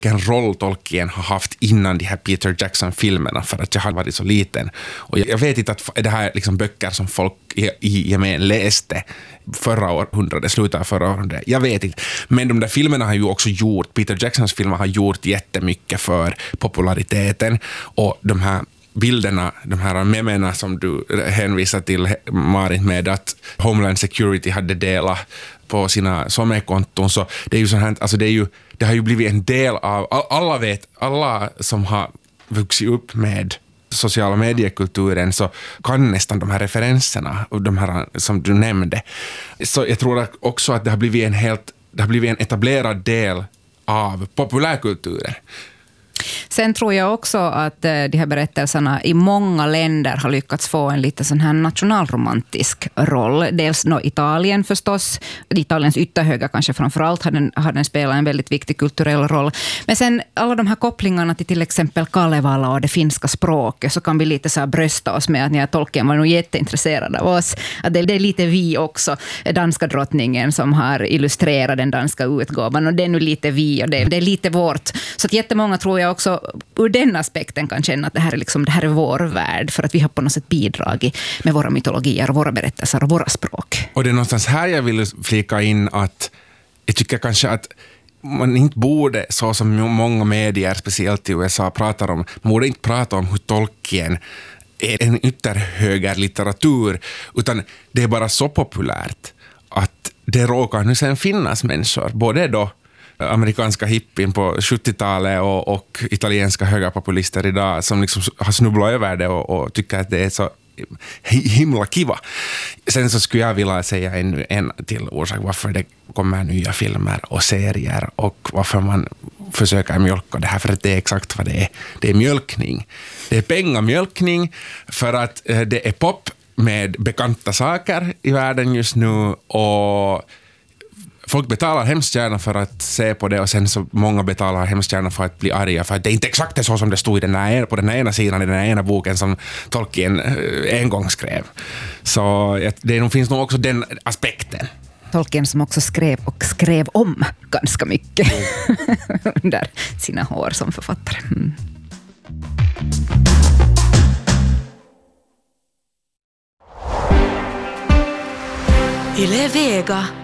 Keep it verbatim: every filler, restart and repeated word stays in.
vilken roll Tolkien har haft innan de här Peter Jackson-filmerna, för att jag har varit så liten. Och jag vet inte att det här liksom böcker som folk i, i gemen läste förra århundradet, slutet av förra århundradet. Jag vet inte. Men de där filmerna har ju också gjort, Peter Jacksons filmer har gjort jättemycket för populariteten, och de här bilderna, de här memerna som du hänvisar till, Marit, med att Homeland Security hade delat på sina sommarkonton, så det är ju så här, alltså det är ju, det har ju blivit en del av, alla vet, alla som har vuxit upp med sociala mediekulturen så kan nästan de här referenserna och de här som du nämnde. Så jag tror också att det har blivit en helt, det har blivit en etablerad del av populärkulturen. Sen tror jag också att de här berättelserna i många länder har lyckats få en lite sån här nationalromantisk roll. Dels no, Italien förstås, Italiens ytterhöga kanske framförallt har den, har den spelat en väldigt viktig kulturell roll. Men sen alla de här kopplingarna till till exempel Kalevala och det finska språket, så kan vi lite så här brösta oss med att ni Tolkien var nog jätteintresserad av oss. Att det, det är lite vi också, danska drottningen som har illustrerat den danska utgåvan, och det är nu lite vi och det, det är lite vårt. Så att jättemånga tror jag också ur den aspekten kan känna att det här är, liksom, det här är vår värld, för att vi har på något sätt bidragit med våra mytologier och våra berättelser och våra språk. Och det är någonstans här jag vill flika in att jag tycker kanske att man inte borde, så som många medier, speciellt i U S A, pratar om, man borde inte prata om hur Tolkien är en ytterhöger litteratur, utan det är bara så populärt att det råkar nu sen finnas människor, både då amerikanska hippien på sjuttiotalet och, och italienska högerpopulister idag som liksom har snubblat över det och, och tycker att det är så himla kiva. Sen så skulle jag vilja säga en, en till orsak varför det kommer nya filmer och serier och varför man försöker mjölka det här, för att det är exakt vad det är. Det är mjölkning. Det är pengamjölkning för att det är pop med bekanta saker i världen just nu, och folk betalar hemskt gärna för att se på det, och sen så många betalar hemskt gärna för att bli arga för att det är inte exakt så som det stod i den här, på den här ena sidan i den här ena boken som Tolkien en gång skrev. Så det finns nog också den aspekten. Tolkien som också skrev och skrev om ganska mycket under sina år som författare. Mm. Yle Vega.